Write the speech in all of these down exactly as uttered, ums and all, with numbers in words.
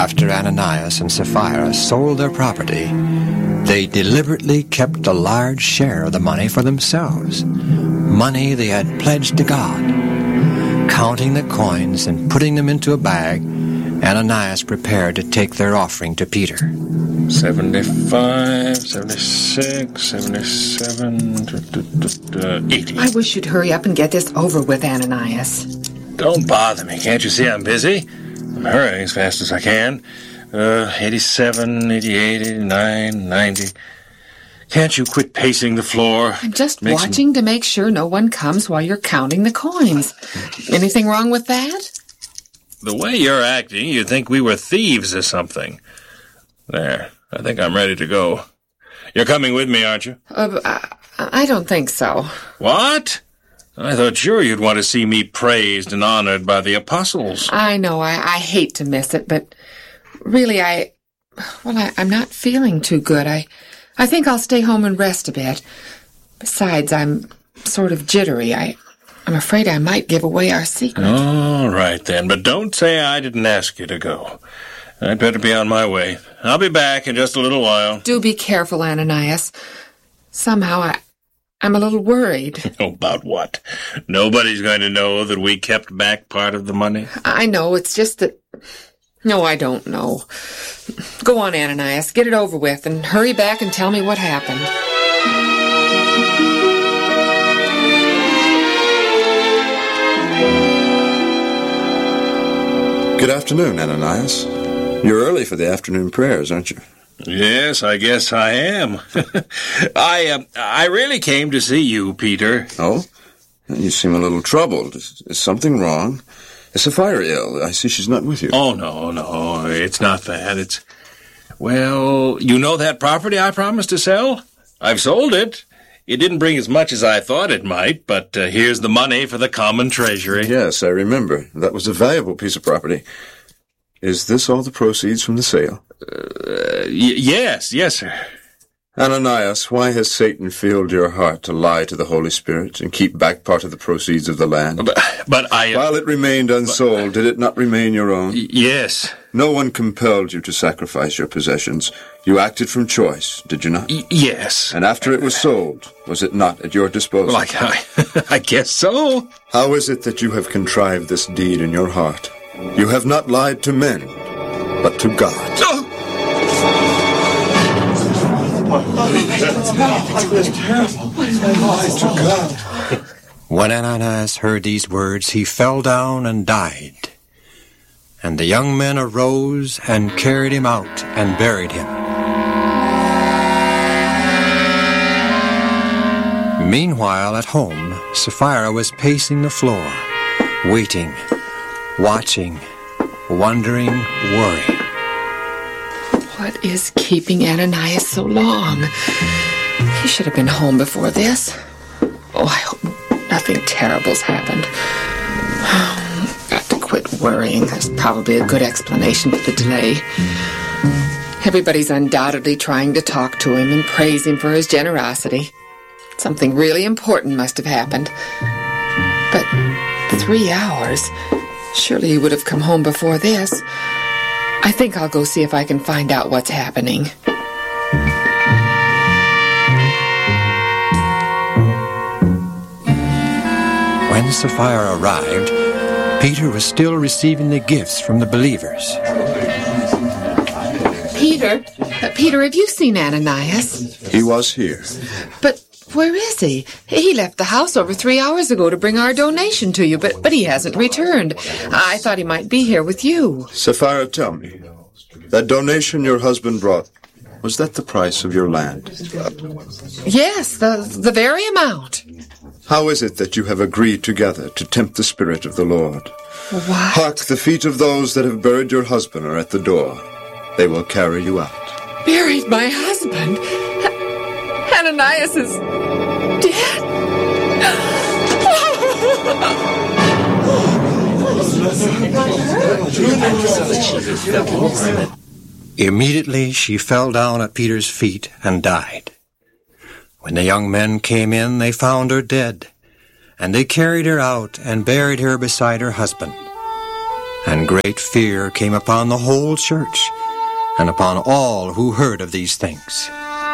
After Ananias and Sapphira sold their property, they deliberately kept a large share of the money for themselves, money they had pledged to God. Counting the coins and putting them into a bag, Ananias prepared to take their offering to Peter. seventy-five, seventy-six, seventy-seven, eighty. I wish you'd hurry up and get this over with, Ananias. Don't bother me. Can't you see I'm busy? I'm hurrying as fast as I can. Uh, eighty-seven, eighty-eight, eighty-nine, ninety. Can't you quit pacing the floor? I'm just Make watching some... to make sure no one comes while you're counting the coins. Anything wrong with that? The way you're acting, you'd think we were thieves or something. There. I think I'm ready to go. You're coming with me, aren't you? Uh, I, I don't think so. What? I thought sure you'd want to see me praised and honored by the apostles. I know, I, I hate to miss it, but really I... Well, I, I'm not feeling too good. I, I think I'll stay home and rest a bit. Besides, I'm sort of jittery. I, I'm afraid I might give away our secret. All right, then, but don't say I didn't ask you to go. I'd better be on my way. I'll be back in just a little while. Do be careful, Ananias. Somehow I... I'm a little worried. About what? Nobody's going to know that we kept back part of the money? I know, it's just that... No, I don't know. Go on, Ananias, get it over with, and hurry back and tell me what happened. Good afternoon, Ananias. You're early for the afternoon prayers, aren't you? Yes, I guess I am. I uh, I really came to see you, Peter. Oh? You seem a little troubled. Is, is something wrong? Is Sapphira ill? I see she's not with you. Oh, no, no, it's not that. It's... Well, you know that property I promised to sell? I've sold it. It didn't bring as much as I thought it might, but uh, here's the money for the common treasury. Yes, I remember. That was a valuable piece of property. Is this all the proceeds from the sale? Uh, y- yes, yes, sir. Ananias, why has Satan filled your heart to lie to the Holy Spirit and keep back part of the proceeds of the land? But, but I... Uh, While it remained unsold, but, did it not remain your own? Y- yes. No one compelled you to sacrifice your possessions. You acted from choice, did you not? Y- yes. And after it was sold, was it not at your disposal? Well, I, I, I guess so. How is it that you have contrived this deed in your heart? You have not lied to men, but to God. Oh! When Ananias heard these words, he fell down and died. And the young men arose and carried him out and buried him. Meanwhile, at home, Sapphira was pacing the floor, waiting, watching, wondering, worrying. What is keeping Ananias so long? He should have been home before this. Oh, I hope nothing terrible's happened. Got to quit worrying. There's probably a good explanation for the delay. Everybody's undoubtedly trying to talk to him and praise him for his generosity. Something really important must have happened. But three hours? Surely he would have come home before this. I think I'll go see if I can find out what's happening. When Sapphira arrived, Peter was still receiving the gifts from the believers. Peter? Uh, Peter, have you seen Ananias? He was here. But where is he? He left the house over three hours ago to bring our donation to you, but, but he hasn't returned. I thought he might be here with you. Sapphira, tell me, that donation your husband brought, was that the price of your land? Yes, the, the very amount. How is it that you have agreed together to tempt the Spirit of the Lord? What? Hark, the feet of those that have buried your husband are at the door. They will carry you out. Buried my husband? Ananias is dead? Immediately she fell down at Peter's feet and died. When the young men came in, they found her dead, and they carried her out and buried her beside her husband. And great fear came upon the whole church, and upon all who heard of these things.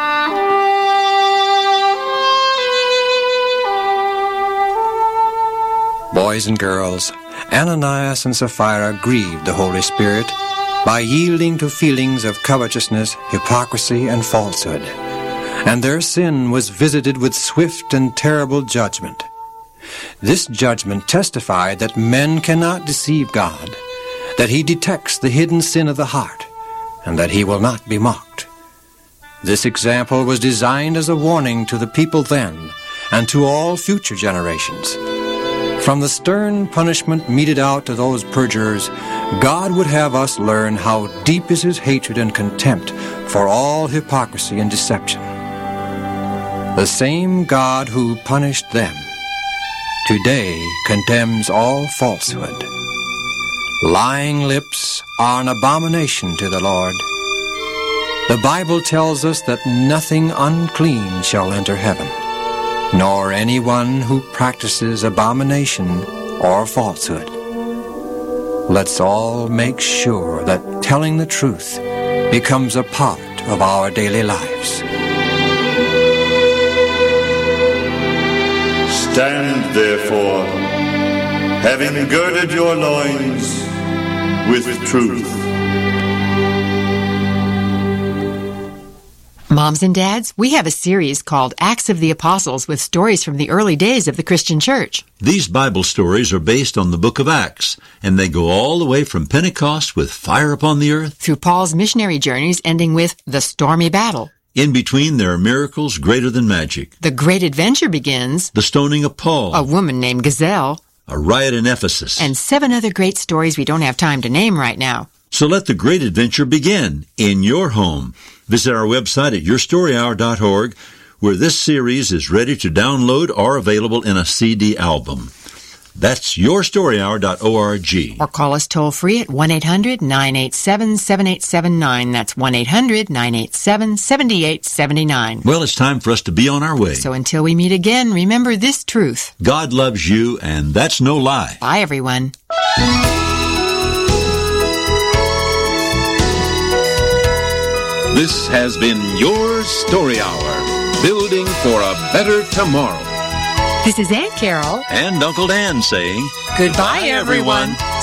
Boys and girls, Ananias and Sapphira grieved the Holy Spirit by yielding to feelings of covetousness, hypocrisy, and falsehood. And their sin was visited with swift and terrible judgment. This judgment testified that men cannot deceive God, that he detects the hidden sin of the heart, and that he will not be mocked. This example was designed as a warning to the people then and to all future generations. From the stern punishment meted out to those perjurers, God would have us learn how deep is his hatred and contempt for all hypocrisy and deception. The same God who punished them today condemns all falsehood. Lying lips are an abomination to the Lord. The Bible tells us that nothing unclean shall enter heaven, nor anyone who practices abomination or falsehood. Let's all make sure that telling the truth becomes a part of our daily lives. Stand therefore, having girded your loins with truth. Moms and dads, we have a series called Acts of the Apostles with stories from the early days of the Christian church. These Bible stories are based on the book of Acts, and they go all the way from Pentecost with fire upon the earth, through Paul's missionary journeys ending with the stormy battle. In between, there are miracles greater than magic. The great adventure begins. The stoning of Paul. A woman named Gazelle. A riot in Ephesus. And seven other great stories we don't have time to name right now. So let the great adventure begin in your home. Visit our website at your story hour dot org, where this series is ready to download or available in a C D album. That's your story hour dot org. Or call us toll-free at one eight hundred nine eight seven seven eight seven nine. That's one eight hundred nine eight seven seven eight seven nine. Well, it's time for us to be on our way. So until we meet again, remember this truth. God loves you, and that's no lie. Bye, everyone. This has been Your Story Hour, building for a better tomorrow. This is Aunt Carol and Uncle Dan saying, goodbye, everyone.